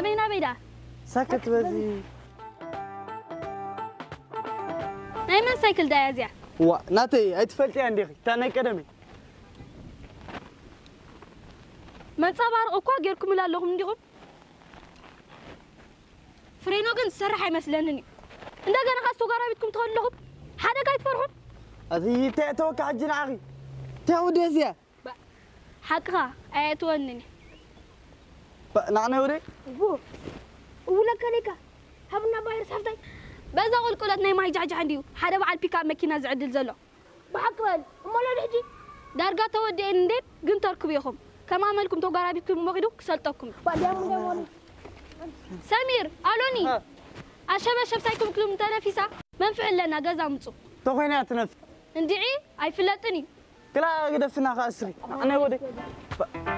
نابيدا ساكت بزي نايمن سايكل دايزيا وا ناتي اتفلتي عندي تاني قدمي ما تصبر اكو غيركم لا لهم نديكم فرينو كن سرح يمسلنني እንደገና ካሱ ጋር ቤትኩም ተወለሁም حدا يتفرحون هذه توقع جناعي توديزيا حقها ايتونني نعنى وري بو ولا كليكا هبنا باير صفتي بزا قلقلتنا ما يجعج عندي حدا بعد بيكاب ماكينه زعدل زلو بحقبل امال دحجي دارغا تودي انديت كن تركبيكم كما عملكم تو غارا بيتكم مخدو كسلطكم سمير الوني اشبشب سايكم كلهم تنافسا منفع لنا غزا مصو توخينا تنف اندعي اي فلطني كلا قدفنا خاسري انا ودي